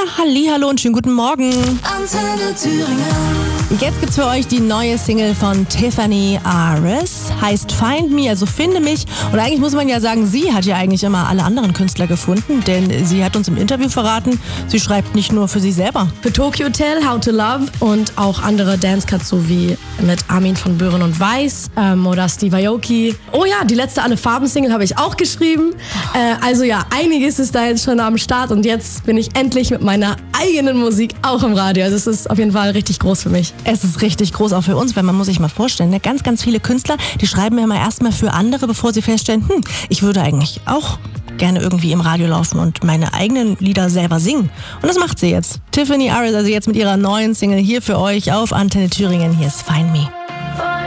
hallihallo und schönen guten Morgen. Antenne Thüringen. Jetzt gibt's für euch die neue Single von Tiffany Aris. Heißt Find Me, also finde mich. Und eigentlich muss man ja sagen, sie hat ja eigentlich immer alle anderen Künstler gefunden. Denn sie hat uns im Interview verraten, sie schreibt nicht nur für sich selber. Für Tokyo Hotel, How to Love und auch andere Dance-Cuts, so wie mit Armin von Buren und Weiß oder Steve Aoki. Oh ja, die letzte Alle-Farben-Single habe ich auch geschrieben. Also ja, einiges ist da jetzt schon am Start und jetzt bin ich endlich mit meiner eigenen Musik auch im Radio. Also es ist auf jeden Fall richtig groß für mich. Es ist richtig groß auch für uns, weil man muss sich mal vorstellen, ne? Ganz, ganz viele Künstler, die schreiben ja immer erstmal für andere, bevor sie feststellen, ich würde eigentlich auch gerne irgendwie im Radio laufen und meine eigenen Lieder selber singen. Und das macht sie jetzt. Tiffany Aris, also jetzt mit ihrer neuen Single hier für euch auf Antenne Thüringen. Hier ist Find Me.